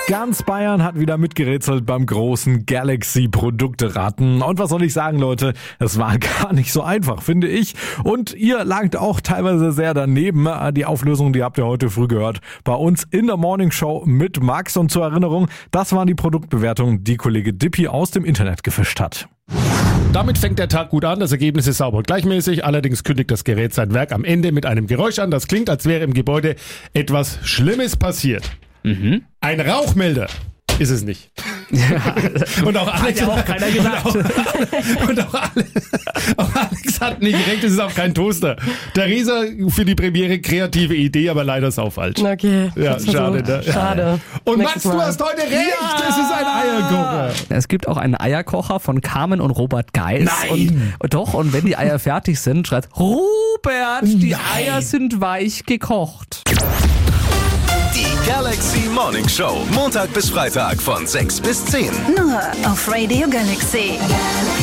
Ganz Bayern hat wieder mitgerätselt beim großen Galaxy-Produkte-Raten. Und was soll ich sagen, Leute? Es war gar nicht so einfach, finde ich. Und ihr lagt auch teilweise sehr daneben. Die Auflösung, die habt ihr heute früh gehört. Bei uns in der Morning Show mit Max. Und zur Erinnerung, das waren die Produktbewertungen, die Kollege Dippi aus dem Internet gefischt hat. Damit fängt der Tag gut an, das Ergebnis ist sauber und gleichmäßig, allerdings kündigt das Gerät sein Werk am Ende mit einem Geräusch an, das klingt, als wäre im Gebäude etwas Schlimmes passiert. Ein Rauchmelder ist es nicht. Ja, und auch Alex hat ja auch keiner gesagt. Auch Alex hat nicht recht, es ist auch kein Toaster. Theresa für die Premiere kreative Idee, aber leider sau falsch. Okay. Ja, schade. Ne? Schade. Und Max, Nächstes du Mal. hast heute recht, es ist ein Eierkocher. Es gibt auch einen Eierkocher von Carmen und Robert Geis. Nein. Und wenn die Eier fertig sind, schreit Robert, die Eier sind weich gekocht. Die Galaxy Morning Show. Montag bis Freitag von 6 bis 10. Nur auf Radio Galaxy.